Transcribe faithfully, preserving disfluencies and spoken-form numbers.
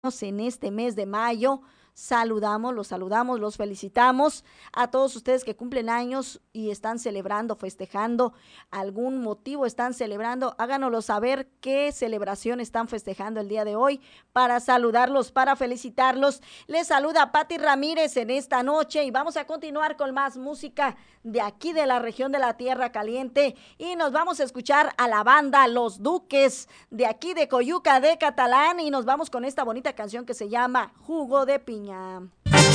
en este mes de mayo. Saludamos, los saludamos, los felicitamos a todos ustedes que cumplen años y están celebrando, festejando, algún motivo están celebrando, háganoslo saber qué celebración están festejando el día de hoy para saludarlos, para felicitarlos. Les saluda Pati Ramírez en esta noche y vamos a continuar con más música de aquí de la región de la Tierra Caliente y nos vamos a escuchar a la banda Los Duques de aquí de Coyuca de Catalán y nos vamos con esta bonita canción que se llama Jugo de Piña.